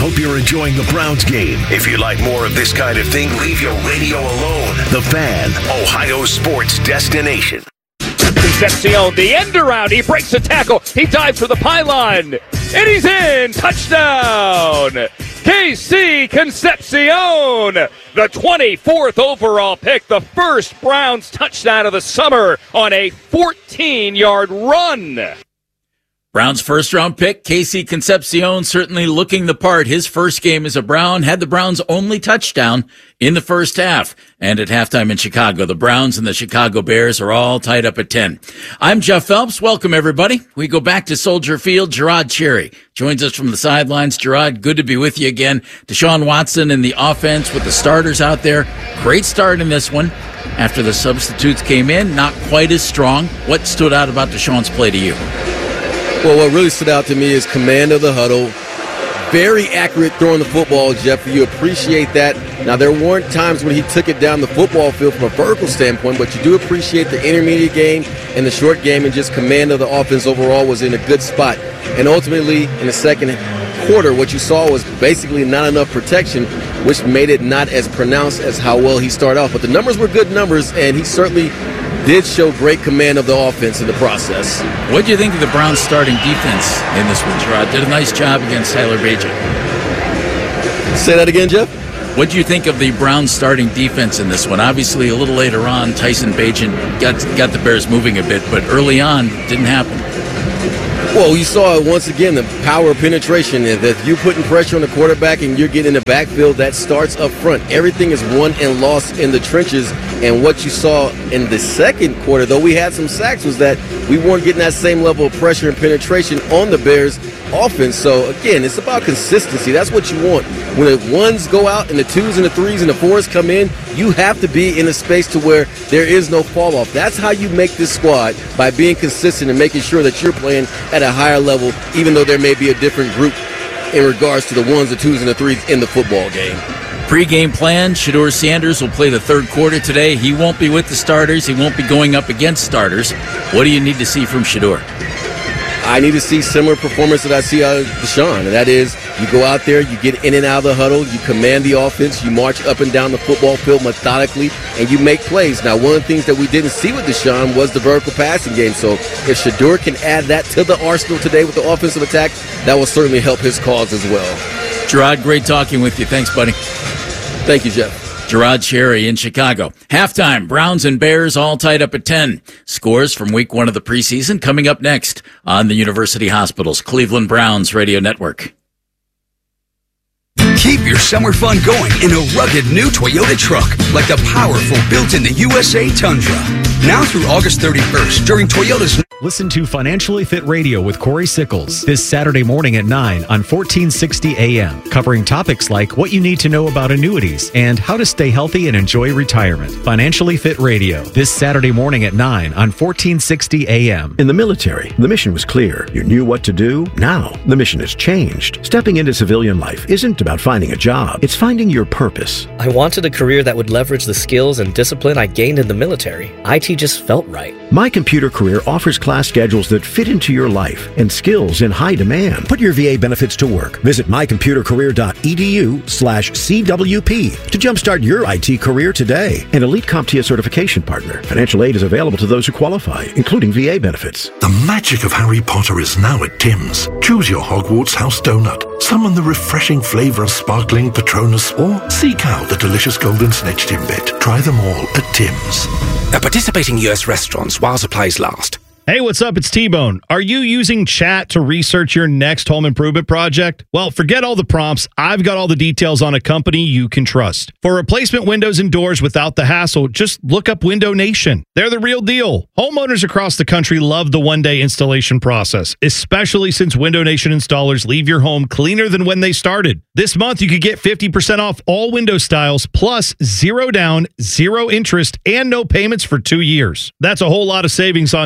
hope you're enjoying the Browns game. If you like more of this kind of thing, leave your radio alone. The Fan, Ohio sports destination. Concepcion, the end around. He breaks the tackle. He dives for the pylon. And he's in. Touchdown. KC Concepcion, the 24th overall pick, the first Browns touchdown of the summer on a 14-yard run. Browns' first-round pick, KC Concepcion, certainly looking the part. His first game as a Brown had the Browns' only touchdown in the first half. And at halftime in Chicago, the Browns and the Chicago Bears are all tied up at 10. I'm Jeff Phelps. Welcome, everybody. We go back to Soldier Field. Gerard Cherry joins us from the sidelines. Gerard, good to be with you again. Deshaun Watson in the offense with the starters out there. Great start in this one. After the substitutes came in, not quite as strong. What stood out about Deshaun's play to you? Well, what really stood out to me is command of the huddle. Very accurate throwing the football, Jeff. You appreciate that. Now, there weren't times when he took it down the football field from a vertical standpoint, but you do appreciate the intermediate game and the short game, and just command of the offense overall was in a good spot. And ultimately, in the second quarter, what you saw was basically not enough protection, which made it not as pronounced as how well he started off. But the numbers were good numbers, and he certainly did show great command of the offense in the process. What do you think of the Browns' starting defense in this one, Gerard? Did a nice job against Tyler Bagent. Say that again, Jeff? What do you think of the Browns' starting defense in this one? Obviously, a little later on, Tyson Bagent got the Bears moving a bit, but early on, didn't happen. Well, you saw once again the power of penetration. If you're putting pressure on the quarterback and you're getting in the backfield, that starts up front. Everything is won and lost in the trenches. And what you saw in the second quarter, though we had some sacks, was that we weren't getting that same level of pressure and penetration on the Bears' offense. So, again, it's about consistency. That's what you want. When the ones go out and the twos and the threes and the fours come in, you have to be in a space to where there is no fall off. That's how you make this squad, by being consistent and making sure that you're playing at a higher level, even though there may be a different group in regards to the ones, the twos, and the threes in the football game. Pre-game plan, Shedeur Sanders will play the third quarter today. He won't be with the starters. He won't be going up against starters. What do you need to see from Shedeur? I need to see similar performance that I see out of Deshaun, and that is you go out there, you get in and out of the huddle, you command the offense, you march up and down the football field methodically, and you make plays. Now, one of the things that we didn't see with Deshaun was the vertical passing game, so if Shedeur can add that to the arsenal today with the offensive attack, that will certainly help his cause as well. Gerard, great talking with you. Thanks, buddy. Thank you, Jeff. Gerard Cherry in Chicago. Halftime, Browns and Bears all tied up at 10. Scores from week 1 of the preseason coming up next on the University Hospital's Cleveland Browns Radio Network. Keep your summer fun going in a rugged new Toyota truck, like the powerful built-in the USA Tundra. Now through August 31st, during Toyota's... Listen to Financially Fit Radio with Corey Sickles this Saturday morning at 9 on 1460 AM, covering topics like what you need to know about annuities and how to stay healthy and enjoy retirement. Financially Fit Radio this Saturday morning at 9 on 1460 AM. In the military, the mission was clear. You knew what to do. Now, the mission has changed. Stepping into civilian life isn't about finding a job. It's finding your purpose. I wanted a career that would leverage the skills and discipline I gained in the military. IT just felt right. My Computer Career offers class schedules that fit into your life and skills in high demand. Put your VA benefits to work. Visit mycomputercareer.edu/CWP to jumpstart your IT career today. An elite CompTIA certification partner. Financial aid is available to those who qualify, including VA benefits. The magic of Harry Potter is now at Tim's. Choose your Hogwarts house donut, summon the refreshing flavor of sparkling Patronus, or seek out the delicious golden snitch Timbit. Try them all at Tim's. At participating U.S. restaurants while supplies last. Hey, what's up? It's T-Bone. Are you using chat to research your next home improvement project? Well, forget all the prompts. I've got all the details on a company you can trust. For replacement windows and doors without the hassle, just look up Window Nation. They're the real deal. Homeowners across the country love the one-day installation process, especially since Window Nation installers leave your home cleaner than when they started. This month, you could get 50% off all window styles, plus 0 down, 0 interest, and no payments for 2 years. That's a whole lot of savings on top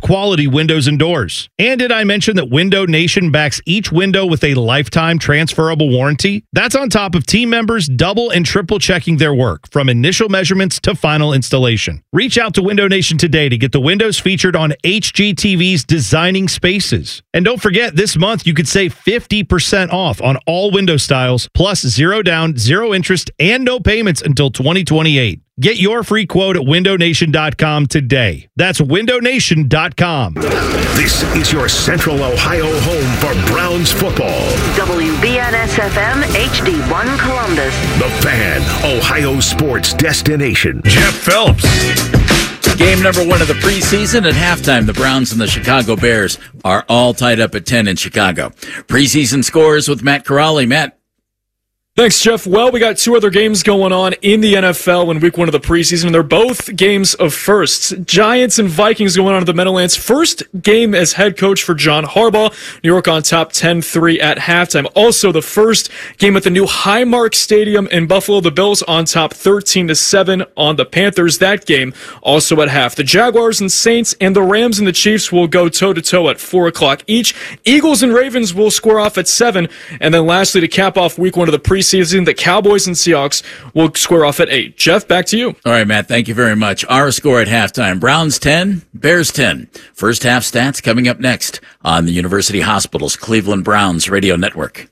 quality windows and doors. And did I mention that Window Nation backs each window with a lifetime transferable warranty? That's on top of team members double and triple checking their work, from initial measurements to final installation. Reach out to Window Nation today to get the windows featured on HGTV's Designing Spaces. And don't forget, this month you could save 50% off on all window styles, plus 0 down, 0 interest, and no payments until 2028. Get your free quote at windownation.com today. That's windownation.com. This is your Central Ohio home for Browns football. WBNS-FM HD1 Columbus. The Fan, Ohio sports destination. Jeff Phelps. Game number 1 of the preseason. At halftime, the Browns and the Chicago Bears are all tied up at 10 in Chicago. Preseason scores with Matt Corrali. Matt. Thanks, Jeff. Well, we got 2 other games going on in the NFL in week 1 of the preseason. They're both games of firsts. Giants and Vikings going on at the Meadowlands. First game as head coach for John Harbaugh. New York on top 10-3 at halftime. Also, the first game at the new Highmark Stadium in Buffalo. The Bills on top 13-7 on the Panthers. That game also at half. The Jaguars and Saints and the Rams and the Chiefs will go toe-to-toe at 4 o'clock each. Eagles and Ravens will square off at 7. And then lastly, to cap off week 1 of the preseason, the Cowboys and Seahawks will square off at 8. Jeff, back to you. All right, Matt, thank you very much. Our score at halftime, Browns 10, Bears 10. First half stats coming up next on the University Hospital's Cleveland Browns Radio Network.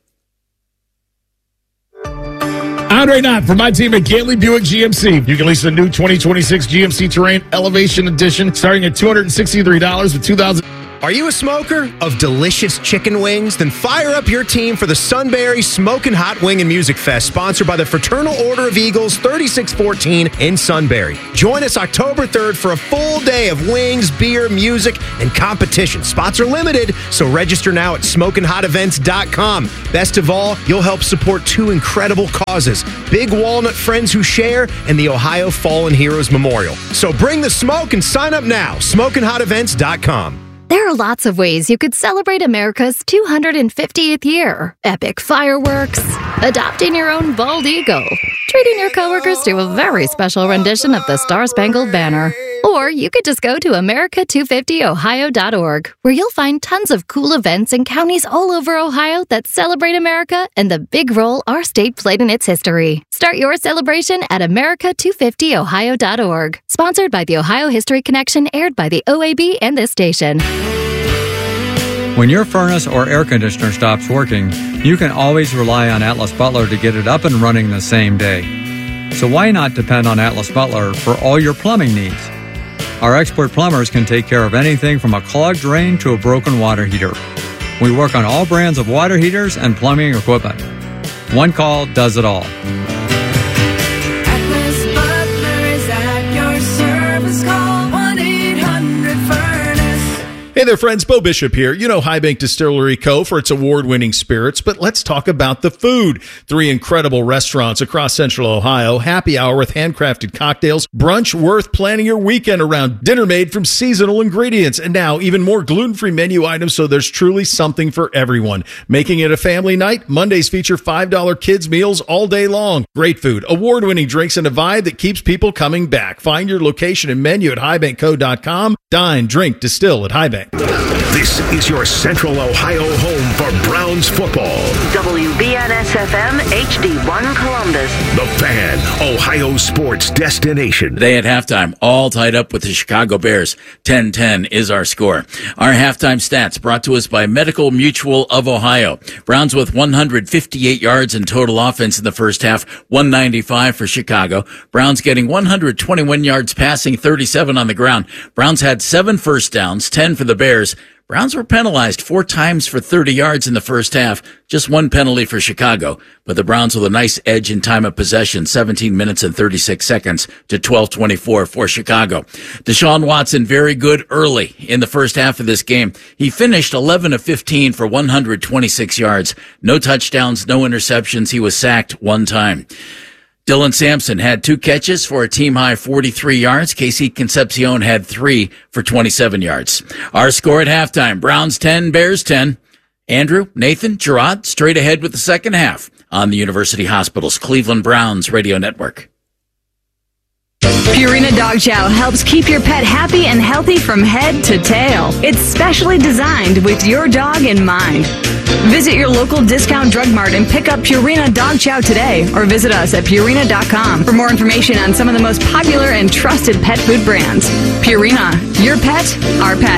Andre Knott from my team at Gately Buick GMC. You can lease the new 2026 GMC Terrain Elevation Edition starting at $263 with $2,000. Are you a smoker of delicious chicken wings? Then fire up your team for the Sunbury Smokin' Hot Wing and Music Fest, sponsored by the Fraternal Order of Eagles, 3614 in Sunbury. Join us October 3rd for a full day of wings, beer, music, and competition. Spots are limited, so register now at SmokinHotEvents.com. Best of all, you'll help support 2 incredible causes: Big Walnut Friends Who Share and the Ohio Fallen Heroes Memorial. So bring the smoke and sign up now. SmokinHotEvents.com. There are lots of ways you could celebrate America's 250th year. Epic fireworks, adopting your own bald eagle, treating your coworkers to a very special rendition of the Star-Spangled Banner. Or you could just go to America250ohio.org, where you'll find tons of cool events in counties all over Ohio that celebrate America and the big role our state played in its history. Start your celebration at America250ohio.org. Sponsored by the Ohio History Connection, aired by the OAB and this station. When your furnace or air conditioner stops working, you can always rely on Atlas Butler to get it up and running the same day. So why not depend on Atlas Butler for all your plumbing needs? Our expert plumbers can take care of anything from a clogged drain to a broken water heater. We work on all brands of water heaters and plumbing equipment. One call does it all. Atlas Butler is at your service. Call 1-800-FURNACE. Hey there, friends. Bo Bishop here. You know High Bank Distillery Co. for its award-winning spirits, but let's talk about the food. 3 incredible restaurants across Central Ohio, happy hour with handcrafted cocktails, brunch worth planning your weekend around, dinner made from seasonal ingredients, and now even more gluten-free menu items, so there's truly something for everyone. Making it a family night, Mondays feature $5 kids meals all day long. Great food, award-winning drinks, and a vibe that keeps people coming back. Find your location and menu at highbankco.com. Dine, drink, distill at High Bank. This is your Central Ohio home for Browns football. WBNS-FM HD1 Columbus. The Fan, Ohio sports destination. Today at halftime, all tied up with the Chicago Bears. 10-10 is our score. Our halftime stats brought to us by Medical Mutual of Ohio. Browns with 158 yards in total offense in the first half, 195 for Chicago. Browns getting 121 yards passing, 37 on the ground. Browns had 7 first downs, 10 for the Bears. Browns were penalized 4 times for 30 yards in the first half, just 1 penalty for Chicago. But the Browns with a nice edge in time of possession, 17 minutes and 36 seconds to 12:24 for Chicago. Deshaun Watson, very good early in the first half of this game. He finished 11 of 15 for 126 yards. No touchdowns, no interceptions. He was sacked 1 time. Dylan Sampson had 2 catches for a team-high 43 yards. KC Concepcion had 3 for 27 yards. Our score at halftime, Browns 10, Bears 10. Andrew, Nathan, Gerard, straight ahead with the second half on the University Hospital's Cleveland Browns Radio Network. Purina Dog Chow helps keep your pet happy and healthy from head to tail. It's specially designed with your dog in mind. Visit your local discount drug mart and pick up Purina Dog Chow today, or visit us at Purina.com for more information on some of the most popular and trusted pet food brands. Purina, your pet, our pet.